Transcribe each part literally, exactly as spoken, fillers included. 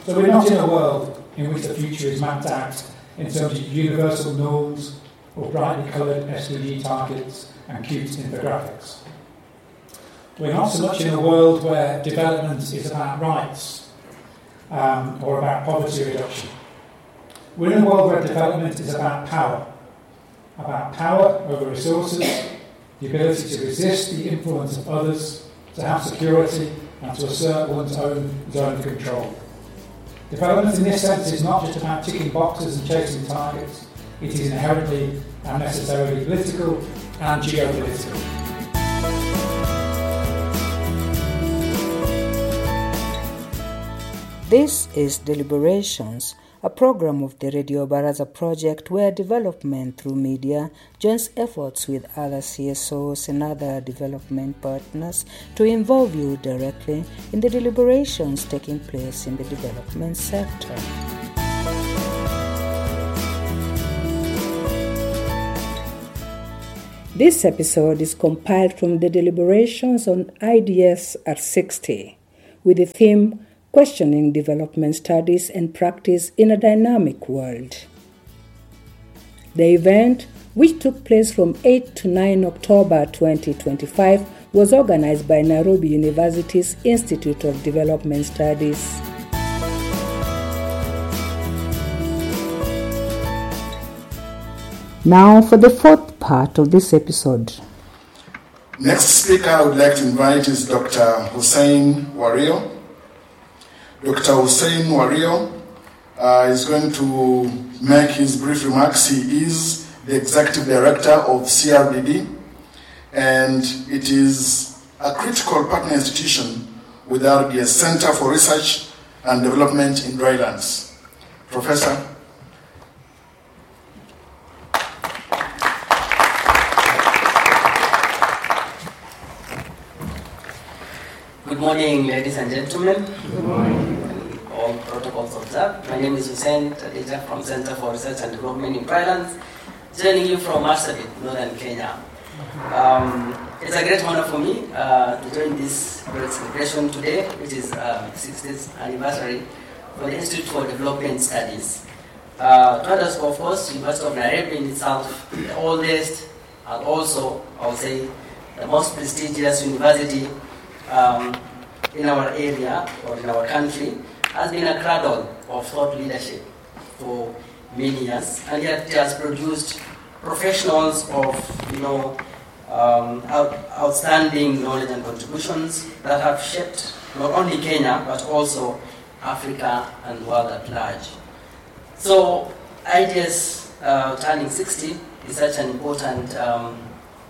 So we're not in a world in which the future is mapped out in terms of universal norms or brightly coloured S D G targets and cute infographics. We're not so much in a world where development is about rights um, or about poverty reduction. We're in a world where development is about power, about power over resources, the ability to resist the influence of others, to have security, and to assert one's own zone of control. Development in this sense is not just about ticking boxes and chasing targets. It is inherently and necessarily political and geopolitical. This is Deliberations, a program of the Radio Baraza project where development through media joins efforts with other C S Os and other development partners to involve you directly in the deliberations taking place in the development sector. This episode is compiled from the deliberations on I D S at sixty with the theme Questioning Development Studies and Practice in a Dynamic World. The event, which took place from eighth to ninth October twenty twenty-five, was organized by Nairobi University's Institute of Development Studies. Now for the fourth part of this episode. Next speaker I would like to invite is Doctor Hussein Wario. Doctor Hussein Wario uh, is going to make his brief remarks. He is the Executive Director of C R D D, and it is a critical partner institution with the R D S Center for Research and Development in Drylands. Professor. Good morning, ladies and gentlemen. Good morning. All protocols observed. My name is Hussein Tadija from Center for Research and Development in Drylands, joining you from Marsabit, Northern Kenya. Um, it's a great honor for me uh, to join this great celebration today, which is uh, sixtieth anniversary for the Institute for Development Studies. Uh, to others, of course, University of Nairobi in itself, the oldest and also, I would say, the most prestigious university Um, in our area or in our country, has been a cradle of thought leadership for many years, and yet it has produced professionals of, you know, um, out, outstanding knowledge and contributions that have shaped not only Kenya but also Africa and the world at large. So, I D S uh, turning sixty is such an important um,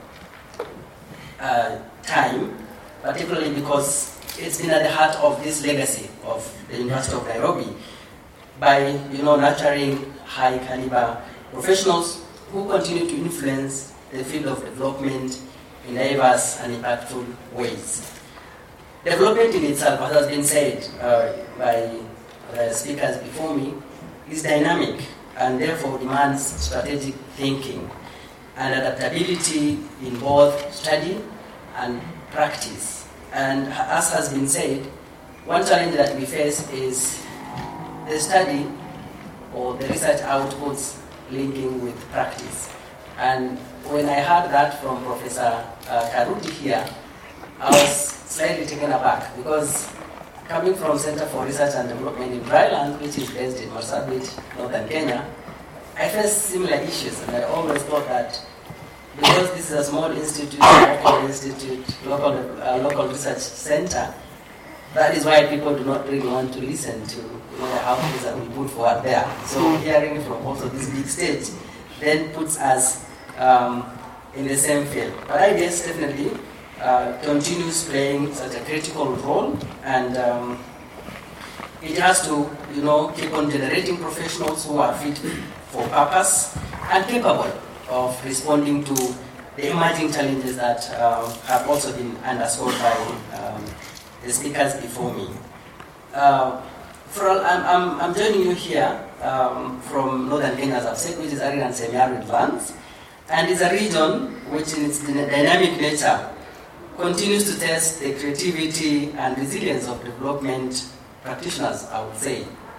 uh, time, particularly because it's been at the heart of this legacy of the University of Nairobi by, you know, nurturing high caliber professionals who continue to influence the field of development in diverse and impactful ways. Development in itself, as has been said uh, by the speakers before me, is dynamic and therefore demands strategic thinking and adaptability in both study and practice. And as has been said, one challenge that we face is the study or the research outputs linking with practice. And when I heard that from Professor uh, Karuti here, I was slightly taken aback because coming from Center for Research and Development in Drylands, which is based in Marsabit, Northern Kenya, I faced similar issues, and I always thought that because this is a small institute, local institute, local, uh, local research center, that is why people do not really want to listen to, you know, the outputs that we put forward there. So hearing from also this big stage then puts us um, in the same field. But I guess definitely uh, continues playing such a critical role, and um, it has to, you know, keep on generating professionals who are fit for purpose and capable of responding to the emerging challenges that uh, have also been underscored by um, the speakers before me. Uh, for all, I'm, I'm, I'm joining you here um, from Northern Kenya, as I've said, which is arid and semi-arid lands, and is a region which in its dynamic nature continues to test the creativity and resilience of development practitioners, I would say.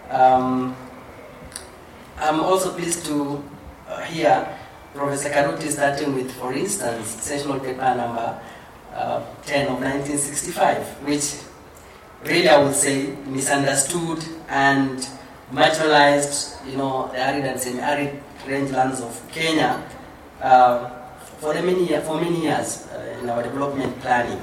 Um, I'm also pleased to uh, hear Professor Karuti starting with, for instance, sessional paper number uh, ten of nineteen sixty-five, which really I would say misunderstood and marginalized, you know, the arid and semi-arid rangelands of Kenya uh, for the many for many years uh, in our development planning.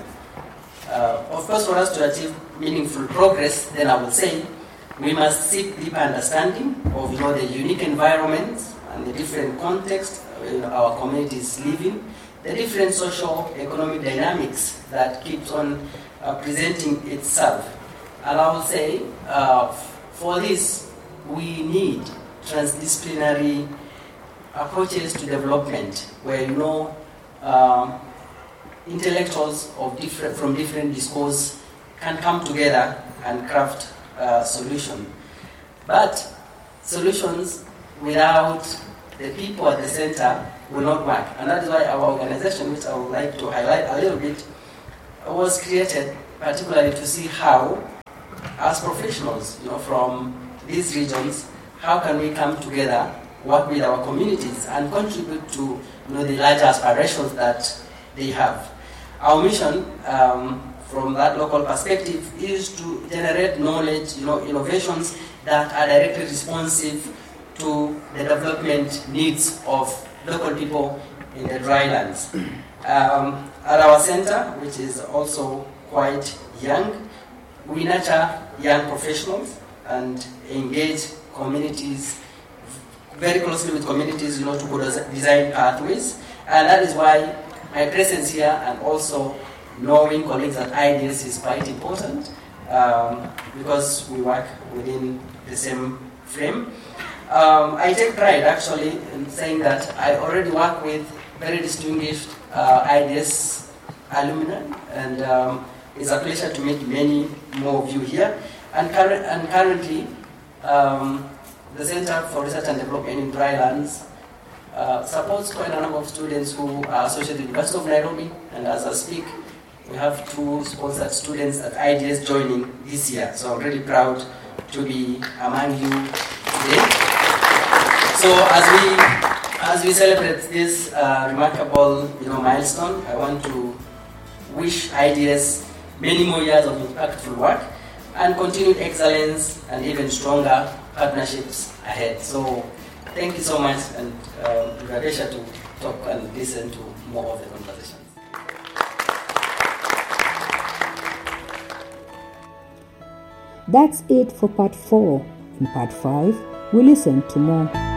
Uh, of course, for us to achieve meaningful progress, then I would say we must seek deeper understanding of, you know, the unique environments and the different contexts you know, our communities live in, the different social economic dynamics that keeps on uh, presenting itself. And I will say, uh, for this, we need transdisciplinary approaches to development, where you know um, intellectuals of different from different discourse can come together and craft a solution. But solutions without the people at the center will not work. And that is why our organization, which I would like to highlight a little bit, was created particularly to see how, as professionals, you know, from these regions, how can we come together, work with our communities, and contribute to, you know, the larger aspirations that they have. Our mission, um, from that local perspective, is to generate knowledge, you know, innovations that are directly responsive to the development needs of local people in the drylands. Um, at our center, which is also quite young, we nurture young professionals and engage communities very closely with communities, you know, to design pathways. And that is why my presence here and also knowing colleagues at I D S is quite important, um, because we work within the same frame. Um, I take pride actually in saying that I already work with very distinguished uh, I D S alumni, and um, it's a pleasure to meet many more of you here. And, cur and currently, um, the Center for Research and Development in Drylands uh, supports quite a number of students who are associated with the University of Nairobi, and as I speak, we have two sponsored students at I D S joining this year. So I'm really proud to be among you today. So as we as we celebrate this uh, remarkable, you know, milestone, I want to wish I D S many more years of impactful work and continued excellence and even stronger partnerships ahead. So thank you so much, and uh, it's a pleasure to talk and listen to more of the conversations. That's it for part four. In part five, we listen to more